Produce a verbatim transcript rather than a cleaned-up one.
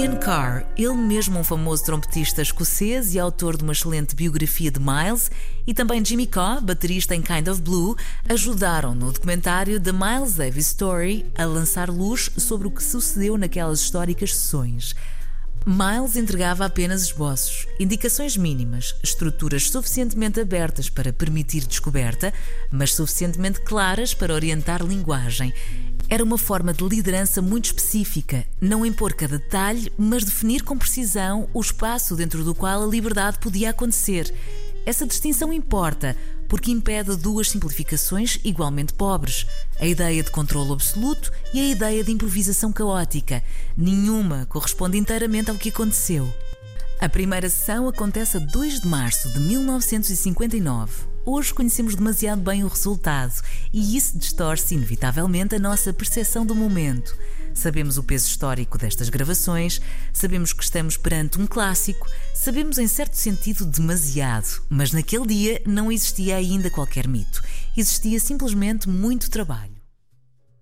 Ian Carr, ele mesmo um famoso trompetista escocês e autor de uma excelente biografia de Miles, e também Jimmy Cobb, baterista em Kind of Blue, ajudaram no documentário The Miles Davis Story a lançar luz sobre o que sucedeu naquelas históricas sessões. Miles entregava apenas esboços, indicações mínimas, estruturas suficientemente abertas para permitir descoberta, mas suficientemente claras para orientar linguagem. Era uma forma de liderança muito específica, não impor cada detalhe, mas definir com precisão o espaço dentro do qual a liberdade podia acontecer. Essa distinção importa, porque impede duas simplificações igualmente pobres: a ideia de controle absoluto e a ideia de improvisação caótica. Nenhuma corresponde inteiramente ao que aconteceu. A primeira sessão acontece a dois de março de mil novecentos e cinquenta e nove. Hoje conhecemos demasiado bem o resultado e isso distorce inevitavelmente a nossa percepção do momento. Sabemos o peso histórico destas gravações, sabemos que estamos perante um clássico, sabemos em certo sentido demasiado, mas naquele dia não existia ainda qualquer mito. Existia simplesmente muito trabalho.